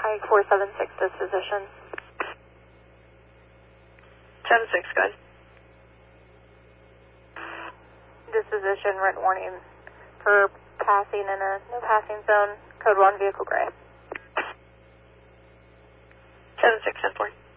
Pike 476 disposition. 7-6, good. Disposition, written warning for passing in a no passing zone, code 1, vehicle gray. 7-6, 10-4.